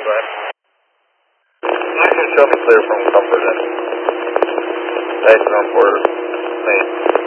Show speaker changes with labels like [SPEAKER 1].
[SPEAKER 1] right. You can show me clear from Comfort and exit on for me.